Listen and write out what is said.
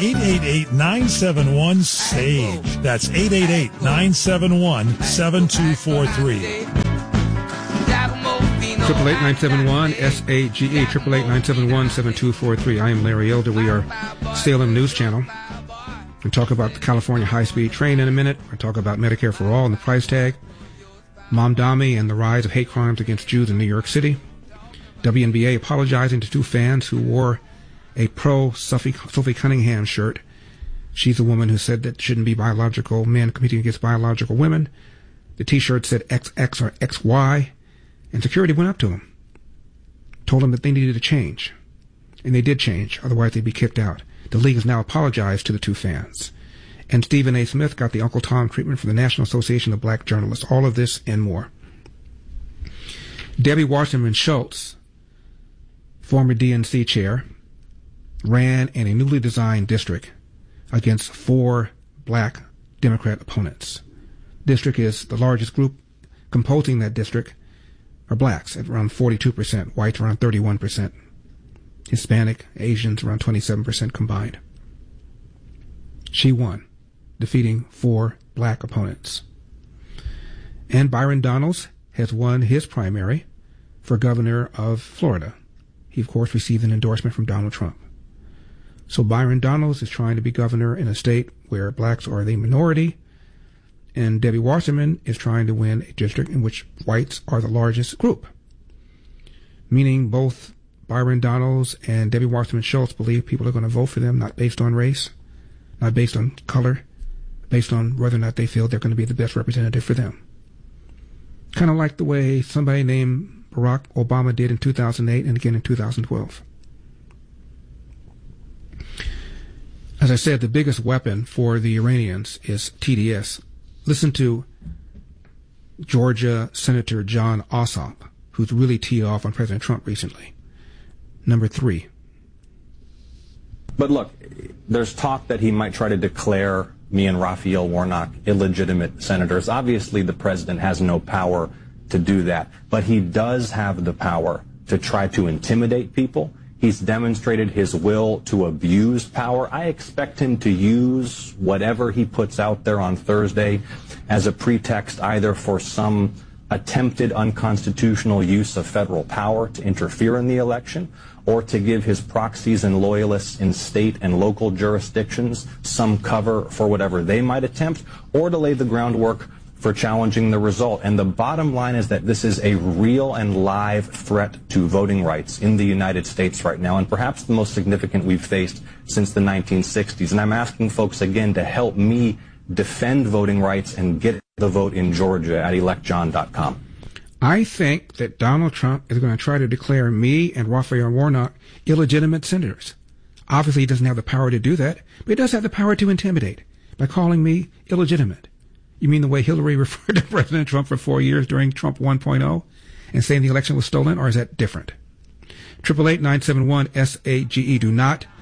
888-971-SAGE. That's 888-971-7243. 888-971-SAGE, 888-971-7243. I am Larry Elder. We are Salem News Channel. We'll talk about the California high-speed train in a minute. We'll talk about Medicare for All and the price tag. Mamdani and the rise of hate crimes against Jews in New York City. WNBA apologizing to two fans who wore a pro-Sophie Cunningham shirt. She's a woman who said that shouldn't be biological men competing against biological women. The T-shirt said XX or XY. And security went up to them, told them that they needed to change. And they did change, otherwise they'd be kicked out. The league has now apologized to the two fans. And Stephen A. Smith got the Uncle Tom treatment from the National Association of Black Journalists. All of this and more. Debbie Wasserman Schultz, former DNC chair, ran in a newly designed district against 4 black Democrat opponents. District is the largest group composing that district are blacks at around 42%, whites around 31%, Hispanic, Asians around 27% combined. She won, defeating 4 black opponents. And Byron Donalds has won his primary for governor of Florida. He, of course, received an endorsement from Donald Trump. So Byron Donalds is trying to be governor in a state where blacks are the minority, and Debbie Wasserman is trying to win a district in which whites are the largest group. Meaning both Byron Donalds and Debbie Wasserman Schultz believe people are going to vote for them not based on race, not based on color, based on whether or not they feel they're going to be the best representative for them. Kind of like the way somebody named Barack Obama did in 2008 and again in 2012. As I said, the biggest weapon for the Iranians is TDS. Listen to Georgia Senator John Ossoff, who's really teed off on President Trump recently. Number 3. But look, there's talk that he might try to declare me and Raphael Warnock illegitimate senators. Obviously, the president has no power to do that, but he does have the power to try to intimidate people. He's demonstrated his will to abuse power. I expect him to use whatever he puts out there on Thursday as a pretext either for some attempted unconstitutional use of federal power to interfere in the election, or to give his proxies and loyalists in state and local jurisdictions some cover for whatever they might attempt, or to lay the groundwork for challenging the result. And the bottom line is that this is a real and live threat to voting rights in the United States right now, and perhaps the most significant we've faced since the 1960s. And I'm asking folks again to help me defend voting rights and get the vote in Georgia at electjohn.com. I think that Donald Trump is going to try to declare me and Raphael Warnock illegitimate senators. Obviously, he doesn't have the power to do that, but he does have the power to intimidate by calling me illegitimate. You mean the way Hillary referred to President Trump for 4 years during Trump 1.0 and saying the election was stolen, or is that different? 888-971-SAGE. Do not